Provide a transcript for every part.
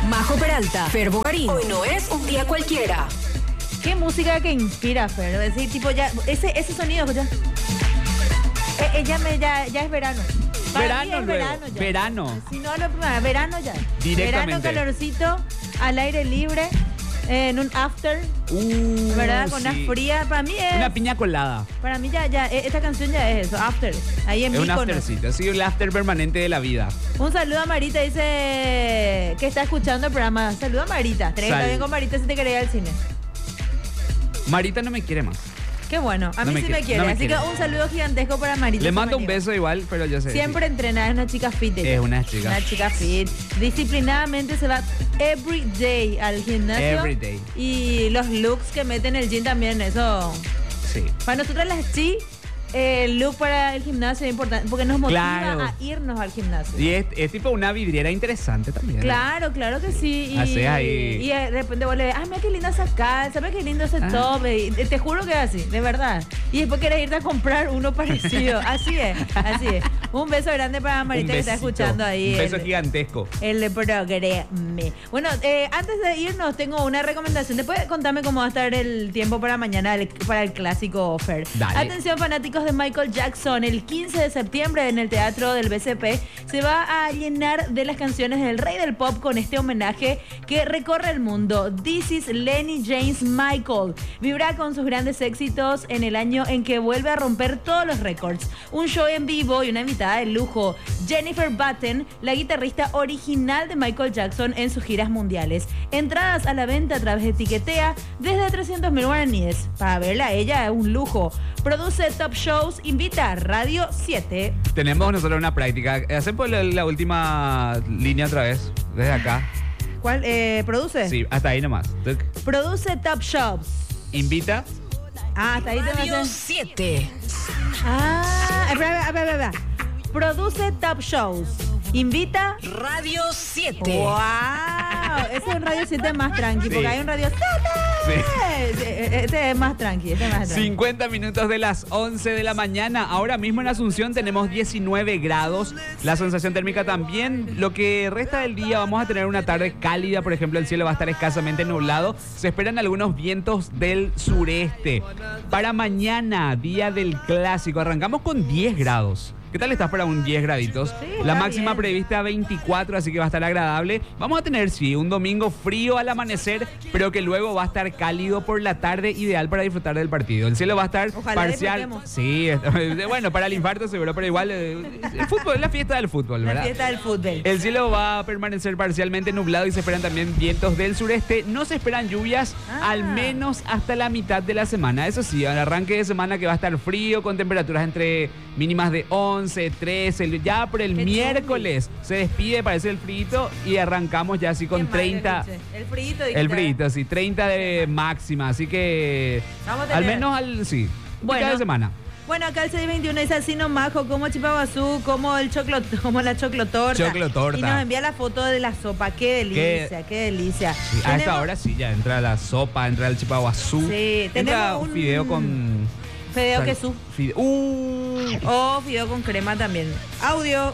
Majo Peralta, Fer Bogarín. Hoy no es un día cualquiera. Qué música que inspira, Fer. Es decir, tipo, ya, ese sonido, escucha. Ya es verano. Para mí es verano ya. Verano. Si no, verano ya. Directamente. Verano, calorcito, al aire libre, en un after. ¿Verdad? Con sí. una fría. Para mí es. Una piña colada. Para mí ya, esta canción ya es eso, after. Ahí en Es un Mykonos. aftercito, sí, el after permanente de la vida. Un saludo a Marita, dice que está escuchando el programa. Saludo a Marita. Tenés que estar bien con Marita si te querés ir al cine. Marita no me quiere más. Qué bueno, a No mí me sí quiere, me quiere. no me Así quiere. que un saludo gigantesco para Marita. Le mando un Samaniego. beso igual, pero yo sé. Siempre entrena, es una chica fit. ella. Es una chica. Una chica fit. Disciplinadamente se va every day al gimnasio. Every day. Y los looks que mete en el gym también, eso. Sí. Para nosotros las chi, el look para el gimnasio es importante porque nos motiva Claro. a irnos al gimnasio. Y es tipo una vidriera interesante también. Claro que sí. Así ahí. Y de repente vos le ves, mira qué linda esa calza, mira qué lindo ese top. Y te juro que es así, de verdad. Y después querés irte a comprar uno parecido. Así es. Un beso grande para Marita que está escuchando ahí. Un beso gigantesco. El programa. Bueno, antes de irnos, tengo una recomendación. Después contame cómo va a estar el tiempo para mañana, para el clásico Fer. Dale. Atención, fanáticos de Michael Jackson. El 15 de septiembre en el Teatro del BCP se va a llenar de las canciones del rey del pop con este homenaje que recorre el mundo. This is Lenny James Michael. Vibra con sus grandes éxitos en el año en que vuelve a romper todos los récords. Un show en vivo y una invitada de lujo. Jennifer Batten, la guitarrista original de Michael Jackson en sus giras mundiales. Entradas a la venta a través de Tiquetea desde 300.000 guaraníes. Para verla a ella es un lujo. Produce Top Shows, invita a Radio 7. Tenemos nosotros una práctica. Hacemos la última línea otra vez, desde acá. ¿Cuál? ¿Produce? Sí, hasta ahí nomás. Tuc. Produce Top Shows. Invita. Hasta ahí te Radio vas a... 7. Espera. Produce Top Shows. Invita. Radio 7. ¡Wow! Ese es un Radio 7 más tranqui, Sí. porque hay un Radio 7. Sí. Este es más tranqui, 50 minutos de las 11 de la mañana. Ahora mismo en Asunción tenemos 19 grados. La sensación térmica también. Lo que resta del día vamos a tener una tarde cálida. Por ejemplo, el cielo va a estar escasamente nublado. Se esperan algunos vientos del sureste. Para mañana, día del clásico, arrancamos con 10 grados. ¿Qué tal estás para un 10 graditos? Sí, La está máxima bien. prevista 24, así que va a estar agradable. Vamos a tener, sí, un domingo frío al amanecer, pero que luego va a estar cálido por la tarde, ideal para disfrutar del partido. El cielo va a estar Ojalá parcial. disfrutemos. Sí, bueno, para el infarto seguro, pero igual el fútbol es la fiesta del fútbol, La ¿verdad? fiesta del fútbol. El cielo va a permanecer parcialmente nublado y se esperan también vientos del sureste. No se esperan lluvias, al menos hasta la mitad de la semana. Eso sí, al arranque de semana que va a estar frío, con temperaturas entre mínimas de 11, 13. Ya por el Qué miércoles se despide, parece el frito, y arrancamos ya así con Qué mal, 30. escuché. El frito. El frito, sí, 30 de máxima. Así que Vamos a al tener- menos sí. Bueno. Cada semana. Bueno, acá el 621 dice así no majo, como chipabazú, como la choclotorta. Choclotorta. Y nos envía la foto de la sopa. Qué delicia. Sí, a Tenemos- esta hora sí, ya entra la sopa, entra el chipaguazú. Sí, entra tenemos un un fideo con... Fideo quesú. O fideo con crema también. Audio.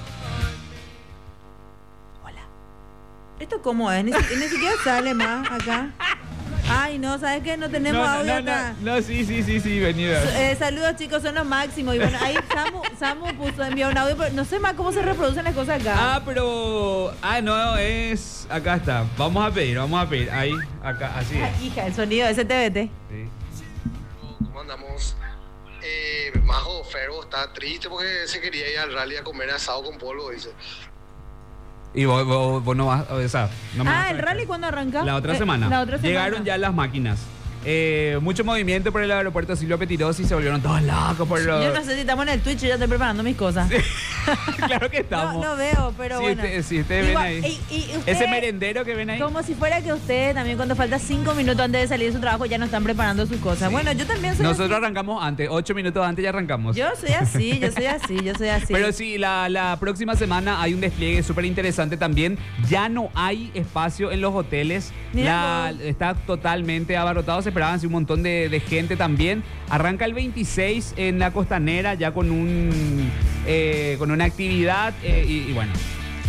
Hola. ¿Esto cómo es? Ni siquiera sale más acá. Ay, no, ¿sabes qué? No tenemos audio acá. No, sí, venido. Saludos chicos, son los máximos. Y bueno, ahí Samu envió un audio, pero no sé más cómo se reproducen las cosas acá. No, es... Acá está. Vamos a pedir. Ahí, acá, así es. Hija, el sonido de STBT. Sí. ¿Cómo andamos? Majo Ferbo está triste porque se quería ir al rally a comer asado con polvo, dice. Y vos no vas, o sea, no me vas a ¿el dejar. rally cuándo arranca? La otra semana. La otra semana. Llegaron ya las máquinas. Mucho movimiento por el aeropuerto Silvio Petirosi, se volvieron todos locos por los... Yo no sé si estamos en el Twitch, yo ya estoy preparando mis cosas. Claro que estamos. No veo, pero Sí, bueno. ustedes ven Igual, ahí. y Ese ustedes, merendero que ven ahí. como si fuera que ustedes también cuando falta 5 minutos antes de salir de su trabajo ya no están preparando sus cosas. Sí. Bueno, yo también soy Nosotros así. arrancamos antes, 8 minutos antes ya arrancamos. Yo soy así. Pero sí, la próxima semana hay un despliegue súper interesante también. Ya no hay espacio en los hoteles. Mira vos. Está totalmente abarrotado. Se esperaban sí, un montón de gente también. Arranca el 26 en la Costanera ya con una actividad y bueno.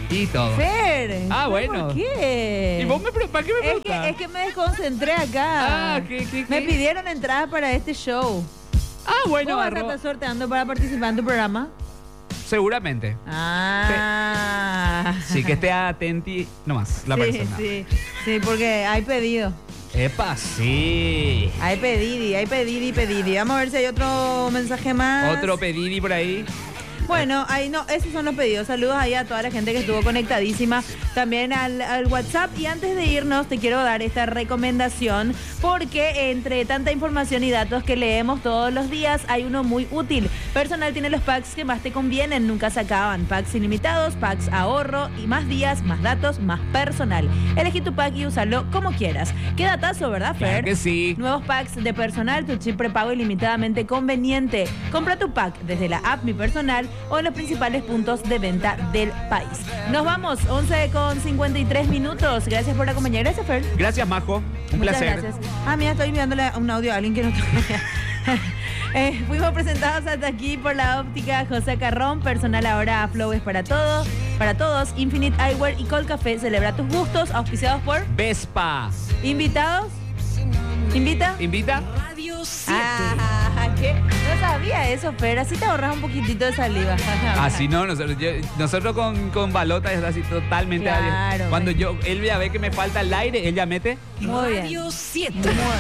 Y todo. Fer. Ah, bueno. ¿Por qué? ¿Y vos para qué me Es preguntás? que me desconcentré acá. Ah, ¿qué? Me pidieron entradas para este show. Ah, bueno, ¿Vos vas a arroba- estar sorteando para participar en tu programa? Seguramente. Ah. Sí, que esté atenti nomás la persona. Sí, porque hay pedido. Epa, sí. Hay pedidi. Vamos a ver si hay otro mensaje más. Otro pedidi por ahí. Bueno, ahí no, esos son los pedidos. Saludos ahí a toda la gente que estuvo conectadísima. También al WhatsApp. Y antes de irnos, te quiero dar esta recomendación. Porque entre tanta información y datos que leemos todos los días, hay uno muy útil. Personal tiene los packs que más te convienen, nunca se acaban. Packs ilimitados, packs ahorro y más días, más datos, más personal. Elegí tu pack y úsalo como quieras. Qué datazo, ¿verdad, Fer? Claro que sí. Nuevos packs de personal, tu chip prepago ilimitadamente conveniente. Compra tu pack desde la app Mi Personal o en los principales puntos de venta del país. Nos vamos, 11:53. Gracias por acompañar. Gracias, Fer. Gracias, Majo. Un Muchas placer. gracias. Ah, mira, estoy enviándole un audio a alguien que no fuimos presentados hasta aquí por la óptica José Carrón. Personal ahora Flow es para todos. Para todos, Infinite Eyewear y Col Café. Celebra tus gustos. Auspiciados por Vespa. invitados. ¿Invita? ¿Invita? Radio 7. Ah, ¿qué? No sabía eso, pero así te ahorras un poquitito de saliva. Así no, nosotros con balota es así totalmente Claro, abierto. Cuando él ya ve que me falta el aire, él ya mete. Muy bien. Radio 7.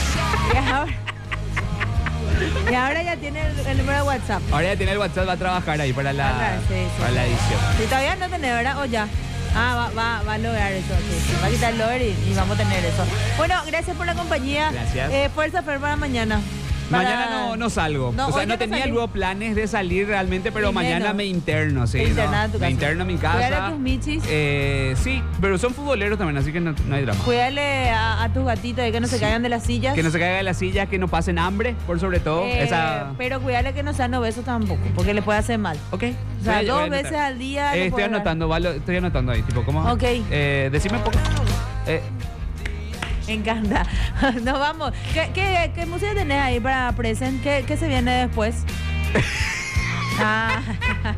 Y ahora ya tiene el número de WhatsApp. Ahora ya tiene el WhatsApp, va a trabajar ahí para la, Sí. para la edición. Si todavía no tenés, ¿verdad? O ya. Ah, va a lograr eso. Sí. Va a quitar el lower y vamos a tener eso. Bueno, gracias por la compañía. Gracias. Fuerza, Fer, para mañana. Mañana no salgo. No, o sea, hoy no ya no tenía salí. luego planes de salir realmente, pero Y mañana menos. me interno, sí. Te ¿no? internas en tu Me casa. interno en mi Cuídale casa. a tus michis. Sí, pero son futboleros también, así que no hay drama. Cuídale a tus gatitos de que no se Sí. caigan de las sillas. Que no se caiga de la silla, que no pasen hambre, por sobre todo. Pero cuídale que no sean obesos tampoco, porque le puede hacer mal. Ok. O sea, Voy a 2 anotar. veces al día. le Estoy puede dar. anotando, estoy anotando ahí, tipo, ¿cómo? Ok. Decime un poco. Me encanta. Nos vamos. ¿Qué música tenés ahí para present? ¿Qué se viene después? Ah.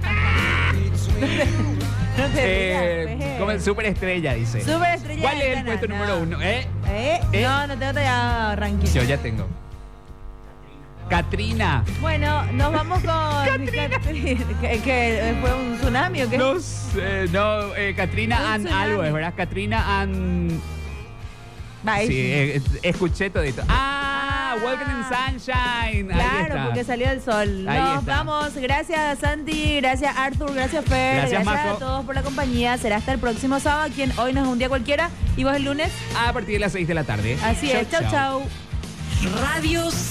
No te rías, Como el superestrella, dice. Superestrella. ¿Cuál es el Gana, puesto no. número 1? No tengo todavía ranking. Yo ya tengo. Catrina. Bueno, nos vamos con... Catrina. ¿Que fue un tsunami o qué? No sé, Catrina Un and tsunami. algo, es verdad. Catrina and... Va, ahí Sí, sí. escuché todito. Welcome in Sunshine. Ahí Claro, está. porque salió el sol. Ahí Nos está. vamos. Gracias, Santi. Gracias, Arthur. Gracias, Fer. Gracias, Majo. a todos por la compañía. Será hasta el próximo sábado, quien hoy no es un día cualquiera. Y vos el lunes. A partir de las 6 de la tarde. Así es. Chau, chau. Radio